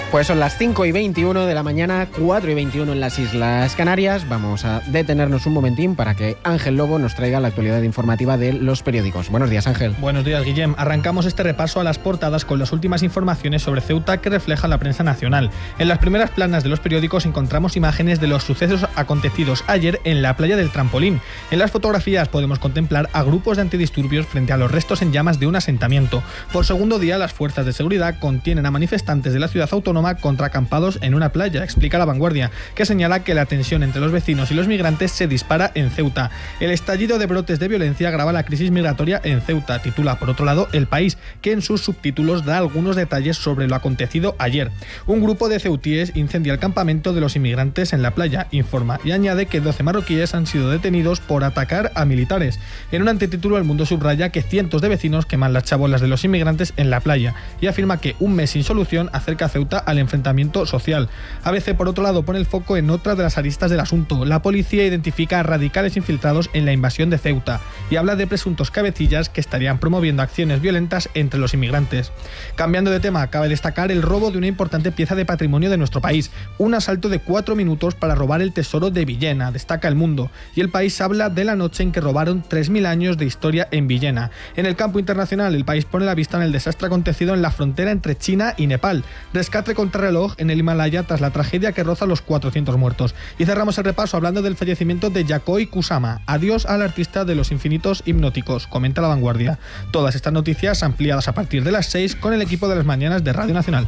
Pues son las 5:21 de la mañana, 4:21 en las Islas Canarias. Vamos a detenernos un momentín para que Ángel Lobo nos traiga la actualidad informativa de los periódicos. Buenos días, Ángel. Buenos días, Guillem. Arrancamos este repaso a las portadas con las últimas informaciones sobre Ceuta que refleja la prensa nacional. En las primeras planas de los periódicos encontramos imágenes de los sucesos acontecidos ayer en la playa del Trampolín. En las fotografías podemos contemplar a grupos de antidisturbios frente a los restos en llamas de un asentamiento. Por segundo día, las fuerzas de seguridad contienen a manifestantes de la ciudad autónoma contra acampados en una playa, explica La Vanguardia, que señala que la tensión entre los vecinos y los migrantes se dispara en Ceuta. El estallido de brotes de violencia agrava la crisis migratoria en Ceuta, titula por otro lado El País, que en sus subtítulos da algunos detalles sobre lo acontecido ayer. Un grupo de ceutíes incendia el campamento de los inmigrantes en la playa, informa, y añade que 12 marroquíes han sido detenidos por atacar a militares. En un antetítulo, El Mundo subraya que cientos de vecinos queman las chabolas de los inmigrantes en la playa y afirma que un mes sin solución acerca a Ceuta al enfrentamiento social. ABC, por otro lado, pone el foco en otra de las aristas del asunto. La policía identifica a radicales infiltrados en la invasión de Ceuta y habla de presuntos cabecillas que estarían promoviendo acciones violentas entre los inmigrantes. Cambiando de tema, cabe destacar el robo de una importante pieza de patrimonio de nuestro país. Un asalto de 4 minutos para robar el tesoro de Villena, destaca El Mundo. Y El País habla de la noche en que robaron 3.000 años de historia en Villena. En el campo internacional, El País pone la vista en el desastre acontecido en la frontera entre China y Nepal. Rescate contrarreloj en el Himalaya tras la tragedia que roza los 400 muertos. Y cerramos el repaso hablando del fallecimiento de Yokoi Kusama. Adiós al artista de los infinitos hipnóticos, comenta La Vanguardia. Todas estas noticias ampliadas a partir de las 6 con el equipo de las mañanas de Radio Nacional.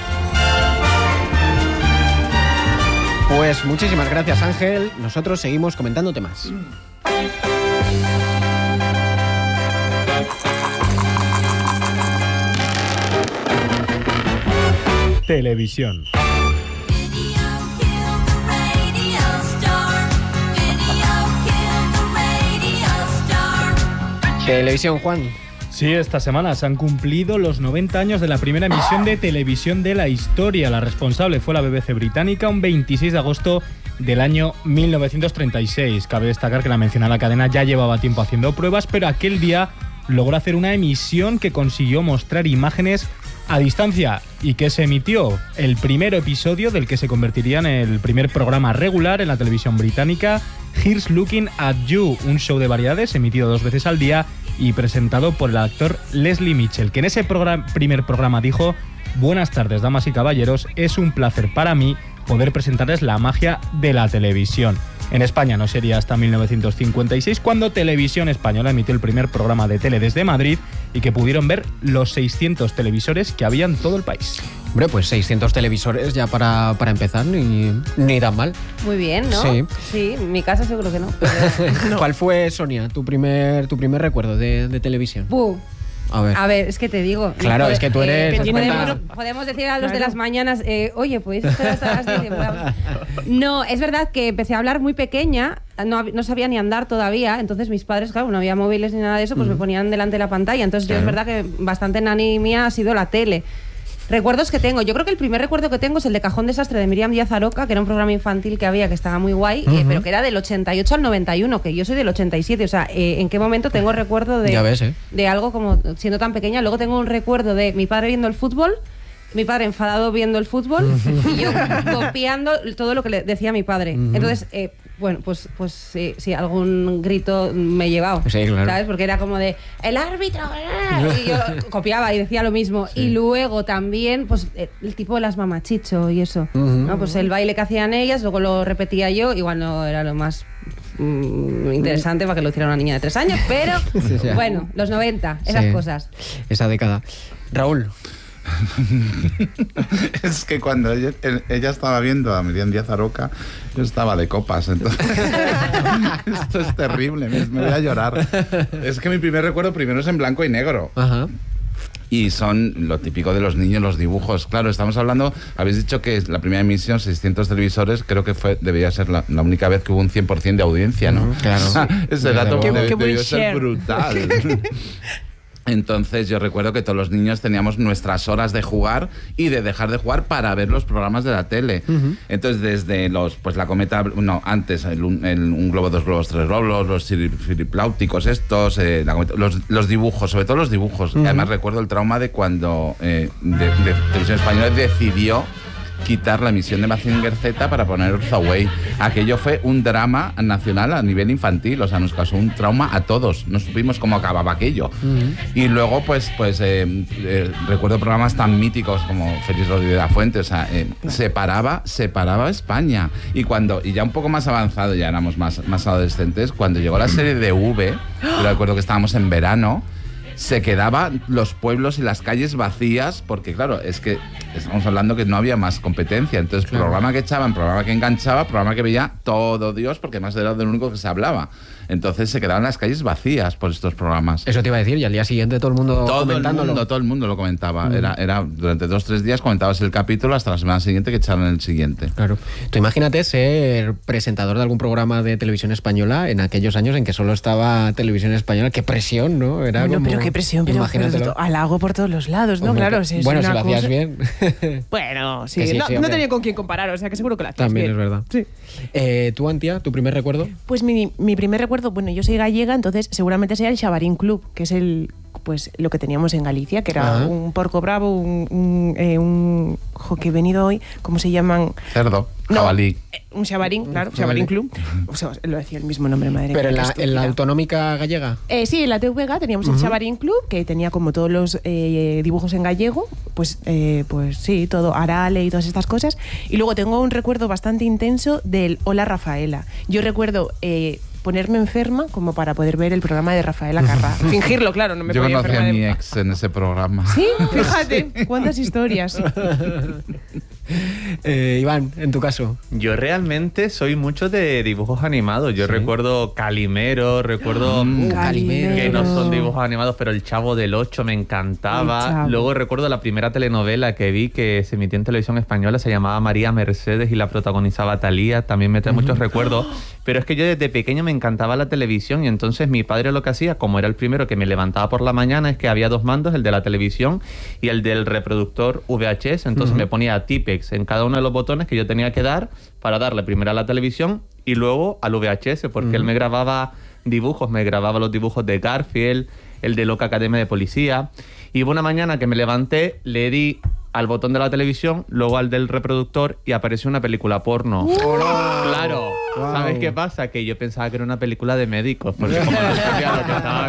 Pues muchísimas gracias, Ángel. Nosotros seguimos comentando temas. Televisión. Televisión, Juan. Sí, esta semana se han cumplido los 90 años de la primera emisión de televisión de la historia. La responsable fue la BBC británica, un 26 de agosto del año 1936. Cabe destacar que la mencionada cadena ya llevaba tiempo haciendo pruebas, pero aquel día logró hacer una emisión que consiguió mostrar imágenes a distancia y que se emitió el primer episodio del que se convertiría en el primer programa regular en la televisión británica, Here's Looking at You, un show de variedades emitido 2 veces al día y presentado por el actor Leslie Mitchell, que en ese primer programa dijo: buenas tardes, damas y caballeros, es un placer para mí poder presentarles la magia de la televisión. En España no sería hasta 1956 cuando Televisión Española emitió el primer programa de tele desde Madrid y que pudieron ver los 600 televisores que había en todo el país. Hombre, pues 600 televisores ya para empezar, ni tan mal. Muy bien, ¿no? Sí. Sí, en mi casa seguro que no. Pero no. ¿Cuál fue, Sonia, tu primer recuerdo de televisión? A ver, es que te digo. Claro, es que tú eres... Podemos decir a los de las mañanas, oye, pues esperar hasta las 10. No, es verdad que empecé a hablar muy pequeña, no sabía ni andar todavía, entonces mis padres, claro, no había móviles ni nada de eso, pues me ponían delante de la pantalla. Entonces yo es verdad que bastante nani mía ha sido la tele. Recuerdos que tengo. Yo creo que el primer recuerdo que tengo es el de Cajón Desastre de Miriam Díaz Aroca, que era un programa infantil que había, que estaba muy guay, pero que era del 88 al 91, que yo soy del 87. O sea, ¿en qué momento tengo recuerdo de algo como siendo tan pequeña? Luego tengo un recuerdo de mi padre viendo el fútbol, mi padre enfadado viendo el fútbol y yo copiando todo lo que le decía mi padre. Entonces, bueno, pues sí, algún grito me he llevado, sí, claro. ¿Sabes? Porque era como de ¡el árbitro! Y yo copiaba y decía lo mismo. Sí. Y luego también, pues el tipo de las mamachicho y eso, ¿no? Pues el baile que hacían ellas, luego lo repetía yo, igual no era lo más interesante para que lo hiciera una niña de 3 años, pero sí. Bueno, los 90, esas cosas. Esa década. Raúl. Es que cuando ella estaba viendo a Miriam Díaz Aroca, yo estaba de copas, entonces esto es terrible, me voy a llorar. Es que mi primer recuerdo primero es en blanco y negro. Ajá. Y son lo típico de los niños, los dibujos. Claro, estamos hablando, habéis dicho que la primera emisión, 600 televisores, creo que debería ser la única vez que hubo un 100% de audiencia, ¿no? Claro. Ese dato debió ser brutal. Entonces yo recuerdo que todos los niños teníamos nuestras horas de jugar y de dejar de jugar para ver los programas de la tele. Entonces desde la cometa, antes un globo, 2 globos, 3 globos, los ciripláuticos estos, la cometa, los dibujos, sobre todo los dibujos. Además recuerdo el trauma de cuando de Televisión Española decidió quitar la emisión de Mazinger Z para poner Zaway. Aquello fue un drama nacional a nivel infantil, o sea, nos causó un trauma a todos. No supimos cómo acababa aquello. Y luego, recuerdo programas tan míticos como Félix Rodríguez de la Fuente, o sea, separaba España. Y ya un poco más avanzado, ya éramos más adolescentes, cuando llegó la serie de V, yo recuerdo que estábamos en verano, se quedaban los pueblos y las calles vacías, porque claro, es que estamos hablando que no había más competencia. Entonces, claro, programa que echaban, programa que enganchaba, programa que veía todo Dios, porque más era de lo único que se hablaba. Entonces se quedaban las calles vacías por estos programas. Eso te iba a decir, y al día siguiente todo el mundo comentándolo. Todo el mundo lo comentaba. Era durante 2-3 días comentabas el capítulo hasta la semana siguiente que echaron el siguiente. Claro. Tú imagínate ser presentador de algún programa de televisión española en aquellos años en que solo estaba televisión española. Qué presión, ¿no? Era bueno, pero qué presión, pero halago por todos los lados, ¿no? Hombre, claro, si bueno, si lo hacías bien. Bueno, sí, no tenía con quién comparar, o sea que seguro que la hacías también bien. Es verdad. Sí. ¿Tú, Antía, tu primer recuerdo? Pues mi primer recuerdo, bueno, yo soy gallega, entonces seguramente sea el Xabarín Club, que es lo que teníamos en Galicia, que era un porco bravo, que he venido hoy, ¿cómo se llaman? Cerdo, jabalí. Un Xabarín, claro, Xabarín Club. O sea, lo decía el mismo nombre, madre mía. ¿Pero en la autonómica gallega? Sí, en la TVG teníamos el Xabarín Club, que tenía como todos los dibujos en gallego, pues sí, todo, Arale y todas estas cosas. Y luego tengo un recuerdo bastante intenso del Hola Rafaela. Yo recuerdo ponerme enferma como para poder ver el programa de Rafaela Carrà. Fingirlo, claro, no me podía enfermar. Yo conocí a mi ex en ese programa. Sí, fíjate, cuántas historias. Iván, en tu caso. Yo realmente soy mucho de dibujos animados. Yo recuerdo Calimero, recuerdo que no son dibujos animados, pero El Chavo del Ocho me encantaba. Luego recuerdo la primera telenovela que vi que se emitió en televisión española, se llamaba María Mercedes y la protagonizaba Thalía. También me trae muchos recuerdos. Pero es que yo desde pequeño me encantaba la televisión y entonces mi padre lo que hacía, como era el primero que me levantaba por la mañana, es que había 2 mandos, el de la televisión y el del reproductor VHS. Entonces me ponía Tipex en cada uno de los botones que yo tenía que dar para darle primero a la televisión y luego al VHS, porque él me grababa dibujos, me grababa los dibujos de Garfield, el de Loca Academia de Policía. Y una mañana que me levanté, le di al botón de la televisión, luego al del reproductor y apareció una película porno. Claro. Wow. ¿Sabes qué pasa? Que yo pensaba que era una película de médicos, porque como no sabía lo que estaba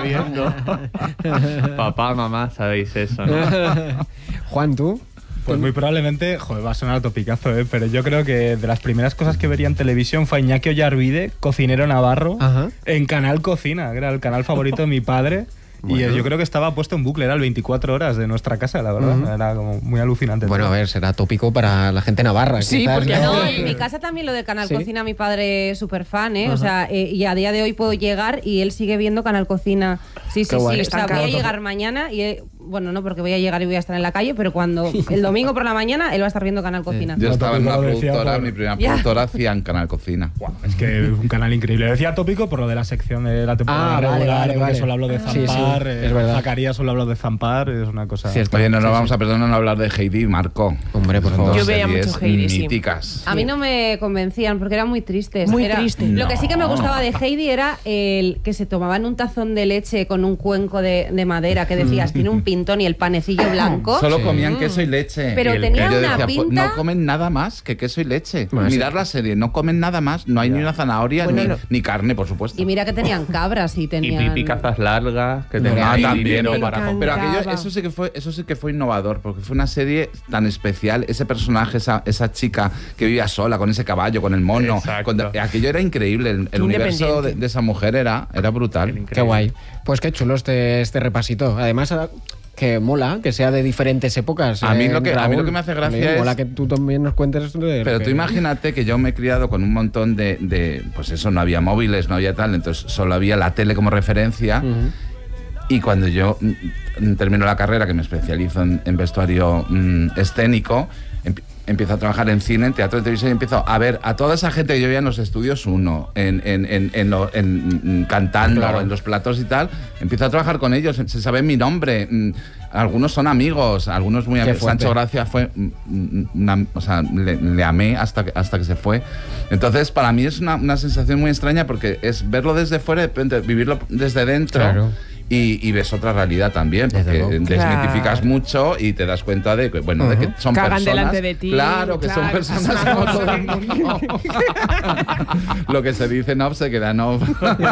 viendo. Papá, mamá, sabéis eso, ¿no? Juan, ¿tú? Pues muy probablemente, va a sonar topicazo, pero yo creo que de las primeras cosas que vería en televisión fue Iñaki Ollarvide, cocinero navarro, en Canal Cocina, que era el canal favorito de mi padre. Bueno. Y yo creo que estaba puesto en bucle, era el 24 horas de nuestra casa, la verdad. Era como muy alucinante. Bueno, a ver, será tópico para la gente navarra. Sí, quizás, porque no, en mi casa también lo de Canal Cocina, mi padre es súper fan, ¿eh? O sea, y a día de hoy puedo llegar y él sigue viendo Canal Cocina. Sí. O sea, voy a llegar mañana y... Bueno, no, porque voy a llegar y voy a estar en la calle, pero cuando el domingo por la mañana él va a estar viendo Canal Cocina. Yo estaba en una productora, mi primera productora hacía en Canal Cocina. Wow, es que un canal increíble. Decía tópico por lo de la sección de la temporada regular, porque solo hablo de Zampar, es verdad. Zacarías solo hablo de Zampar, es una cosa... Cierto. Oye, no vamos a perder no hablar de Heidi, Marco. Hombre, por favor. Yo veía mucho Heidi, míticas. A mí no me convencían porque eran muy tristes. Muy tristes. Lo que sí que me gustaba de Heidi era el que se tomaban un tazón de leche con un cuenco de madera que decías, tiene un pintón y el panecillo blanco. Solo comían queso y leche. Pero tenía una decía, pinta... no comen nada más que queso y leche. Bueno, Mirar la serie, no comen nada más, no hay ni una zanahoria ni carne, por supuesto. Y mira que tenían cabras y tenían... Y pipi cazas largas, que tenían dinero para... Pero aquello, eso sí que fue innovador, porque fue una serie tan especial, ese personaje, esa chica que vivía sola, con ese caballo, con el mono. Aquello era increíble, el universo de esa mujer era brutal. Qué guay. Pues qué chulo este repasito. Además... que mola, que sea de diferentes épocas. A mí lo que me hace gracia es... Mola que tú también nos cuentes esto. Pero tú imagínate que yo me he criado con un montón de... Pues eso, no había móviles, no había tal, entonces solo había la tele como referencia. Y cuando yo termino la carrera, que me especializo en vestuario escénico, empiezo a trabajar en cine, en teatro, en televisión, y empiezo a ver a toda esa gente que yo veía en los estudios 1, cantando, claro, en los platos y tal. Empiezo a trabajar con ellos, se sabe mi nombre. Algunos son amigos, algunos muy amigos. Sancho Gracia fue o sea, le amé hasta que se fue. Entonces, para mí es una sensación muy extraña porque es verlo desde fuera y de repente vivirlo desde dentro. Claro. y ves otra realidad también, porque desmitificas mucho y te das cuenta de que, bueno, de que son Cagan personas. delante de ti. Claro, que son personas como todo el mundo. Lo que se dice en off se queda en off.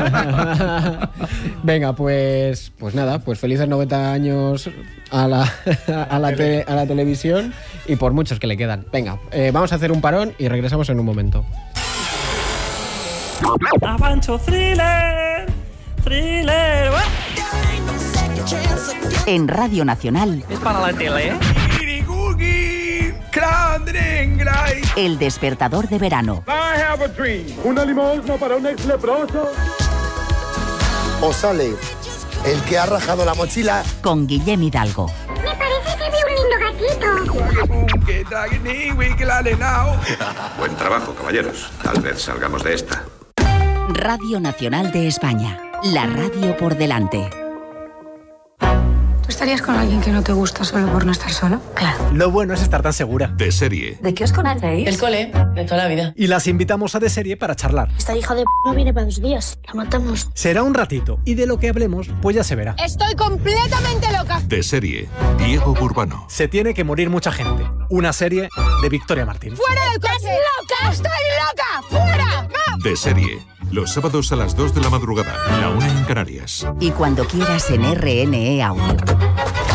Venga, pues nada, pues felices 90 años a la televisión y por muchos que le quedan. Venga, vamos a hacer un parón y regresamos en un momento. Avancho thriller, thriller. En Radio Nacional. Es para la tele. El despertador de verano. Una limosna para un ex leproso. O sale el que ha rajado la mochila. Con Guillem Hidalgo. Me parece que vi un lindo gatito. Buen trabajo, caballeros. Tal vez salgamos de esta. Radio Nacional de España. La radio por delante. ¿Tú estarías con alguien que no te gusta solo por no estar solo? Claro. Lo bueno es estar tan segura. De serie. ¿De qué os conocéis? El cole, de toda la vida. Y las invitamos a De Serie para charlar. Esta hija de no viene para 2 días. La matamos. Será un ratito y de lo que hablemos, pues ya se verá. Estoy completamente loca. De serie. Diego Burbano. Se tiene que morir mucha gente. Una serie de Victoria Martín. ¡Fuera del coche! ¡Estás loca! ¡Estoy loca! ¡Fuera! ¡Va! De serie. Los sábados a las 2 de la madrugada. La 1 en Canarias. Y cuando quieras en RNE Audio.